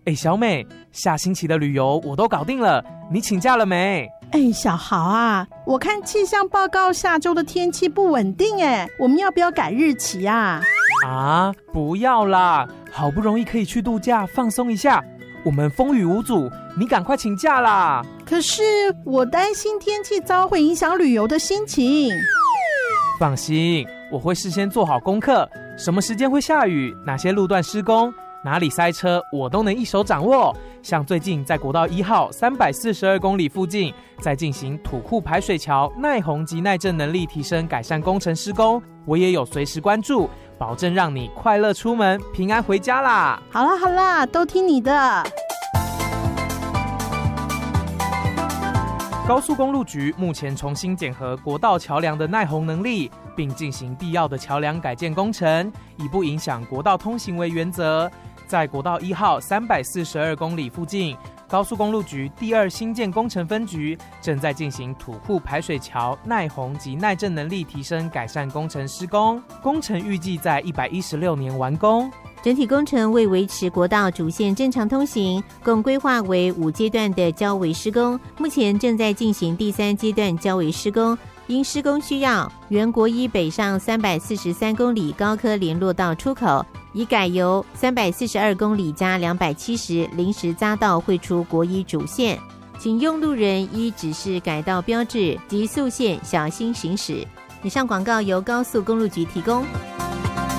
小美，下星期的旅游我都搞定了，你请假了没？ 小豪啊，我看气象报告下周的天气不稳定我们要不要改日期啊？ 不要啦，好不容易可以去度假放松一下，我们风雨无阻，你赶快请假啦。 可是我担心天气糟会影响旅游的心情。 放心，我会事先做好功课，什么时间会下雨，哪些路段施工，哪里塞车，我都能一手掌握。像最近在国道1号342公里附近，在进行土库排水桥耐洪及耐震能力提升改善工程施工，我也有随时关注，保证让你快乐出门，平安回家啦。 好啦，都听你的。 高速公路局目前重新检核国道桥梁的耐洪能力，并进行必要的桥梁改建工程，以不影响国道通行为原则。在国道1号342公里附近，高速公路局第2新建工程分局正在进行土库排水桥耐洪及耐震能力提升改善工程施工，工程预计在116年完工。 整体工程为维持国道主线正常通行，共规划为5阶段的交围施工，目前正在进行第3阶段交围施工。因施工需要，原国一北上343公里高科联络道出口已改由342公里加270临时匝道汇出国一主线，请用路人依指示改道标志及速限小心行驶。以上广告由高速公路局提供。